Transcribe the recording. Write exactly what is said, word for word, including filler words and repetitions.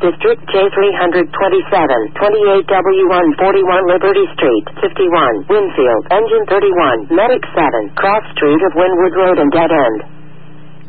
District J three twenty-seven, twenty-eight W one forty-one Liberty Street, fifty-one, Winfield, Engine thirty-one, Medic seven, Cross Street of Wynwood Road and Dead End.